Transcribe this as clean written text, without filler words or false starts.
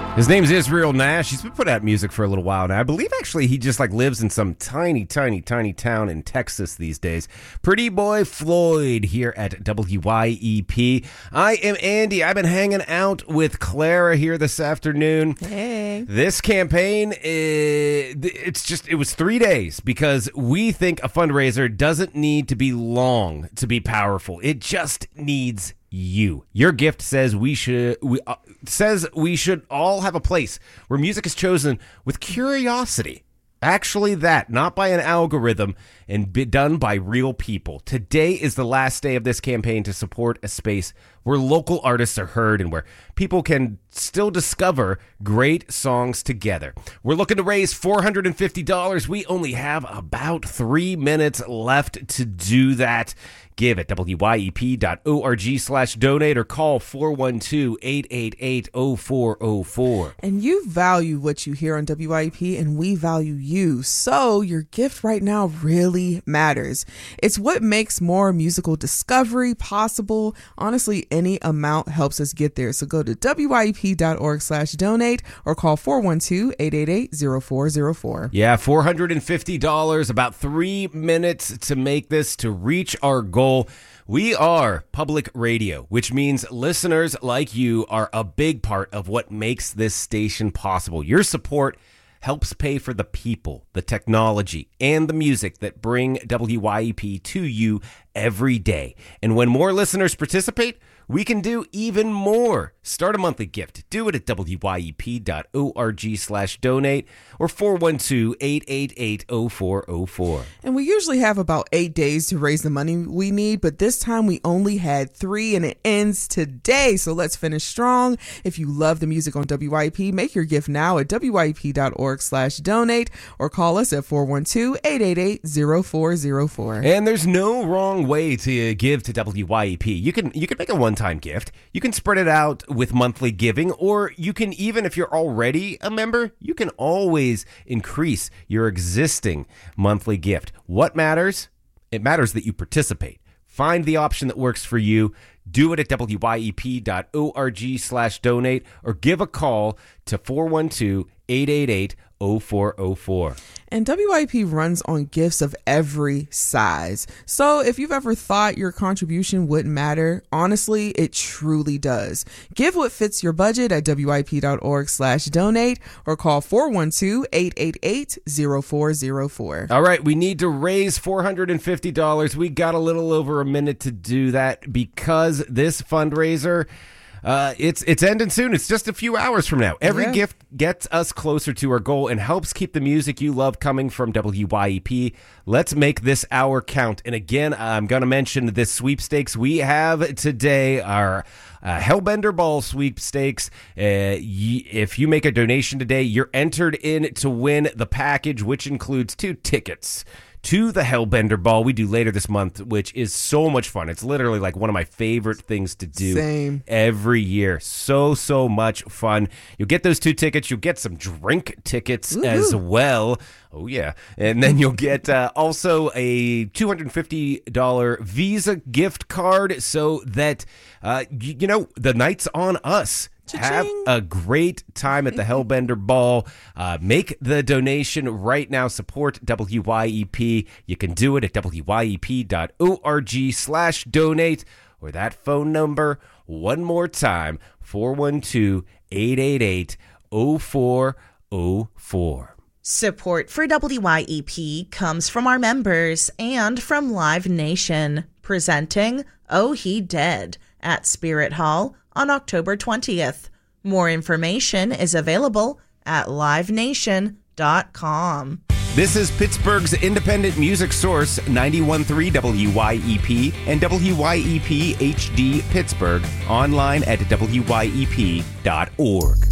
His name's Israel Nash. He's been putting out music for a little while now. I believe actually he just lives in some tiny town in Texas these days. Pretty Boy Floyd here at WYEP. I am Andy. I've been hanging out with Clara here this afternoon. Hey. This campaign, it was 3 days because we think a fundraiser doesn't need to be long to be powerful. It just needs you. Your gift says we should all have a place where music is chosen with curiosity. Actually not by an algorithm, and be done by real people. Today is the last day of this campaign to support a space where local artists are heard and where people can still discover great songs together. We're looking to raise $450. We only have about 3 minutes left to do that. Give at wyep.org/donate or call 412-888-0404. And you value what you hear on WYEP, and we value you. So your gift right now really matters. It's what makes more musical discovery possible. Honestly, any amount helps us get there. So go to wyep.org/donate or call 412-888-0404. Yeah, $450, about 3 minutes to make this, to reach our goal. We are public radio, which means listeners like you are a big part of what makes this station possible. Your support helps pay for the people, the technology, and the music that bring WYEP to you every day. And when more listeners participate, we can do even more. Start a monthly gift. Do it at wyep.org/donate or 412-888-0404. And we usually have about 8 days to raise the money we need, but this time we only had 3 and it ends today. So let's finish strong. If you love the music on WYEP, make your gift now at wyep.org/donate or call us at 412-888-0404. And there's no wrong way to give to WYEP. You can make a one-time gift. You can spread it out with monthly giving, or you can, even if you're already a member, you can always increase your existing monthly gift. What matters? It matters that you participate. Find the option that works for you. Do it at wyep.org/donate or give a call to 412-888-0404. And WYP runs on gifts of every size. So if you've ever thought your contribution wouldn't matter, honestly, it truly does. Give what fits your budget at wyp.org/donate or call 412-888-0404. All right, we need to raise $450. We got a little over a minute to do that because this fundraiser, it's ending soon. It's just a few hours from now. Every gift gets us closer to our goal and helps keep the music you love coming from WYEP. Let's make this hour count. And again, I'm going to mention this sweepstakes we have today, our Hellbender Ball sweepstakes. If you make a donation today, you're entered in to win the package, which includes 2 tickets to the Hellbender Ball we do later this month, which is so much fun. It's literally like one of my favorite things to do every year. So much fun. You'll get those 2 tickets. You'll get some drink tickets as well. Oh, yeah. And then you'll get also a $250 Visa gift card so that, the night's on us. Have a great time at the Hellbender Ball. Make the donation right now. Support WYEP. You can do it at wyep.org/donate or that phone number one more time, 412-888-0404. Support for WYEP comes from our members and from Live Nation, presenting Oh He Dead at Spirit Hall on October 20th. More information is available at livenation.com. This is Pittsburgh's independent music source, 91.3 WYEP and WYEP HD Pittsburgh, online at wyep.org.